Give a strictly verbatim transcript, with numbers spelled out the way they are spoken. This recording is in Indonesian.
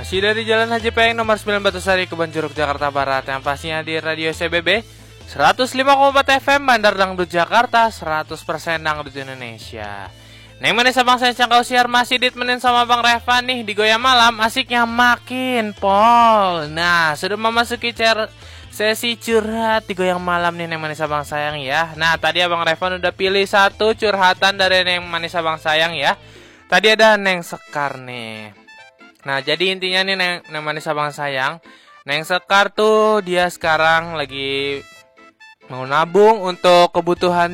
Masih dari Jalan Haji Peng nomor sembilan Batusari, Kebon Jeruk, Jakarta Barat. Yang pastinya di Radio C B B seratus lima koma empat F M, Bandar Dangdut Jakarta, seratus persen Dangdut Indonesia. Neng manis abang saya cangkau siar masih ditemenin sama Bang Reva nih di Goyang Malam, asiknya makin pol. Nah, sudah memasuki cer sesi curhat di Goyang Malam nih Neng manis abang sayang ya. Nah, tadi Abang Revan udah pilih satu curhatan dari Neng manis abang sayang ya. Tadi ada Neng Sekar nih. Nah, jadi intinya nih Neng, Neng manis abang sayang, Neng Sekar tuh dia sekarang lagi mau nabung untuk kebutuhan